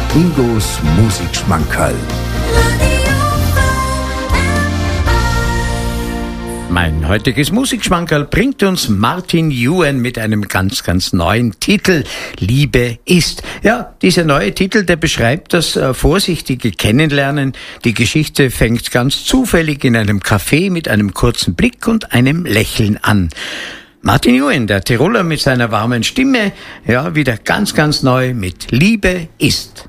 Ingos Musikschmankerl. Mein heutiges Musikschmankerl bringt uns Martin Ewan mit einem ganz, ganz neuen Titel, Liebe ist. Ja, dieser neue Titel, der beschreibt das vorsichtige Kennenlernen. Die Geschichte fängt ganz zufällig in einem Café mit einem kurzen Blick und einem Lächeln an. Martin Ewan, der Tiroler mit seiner warmen Stimme, ja, wieder ganz, ganz neu mit Liebe ist.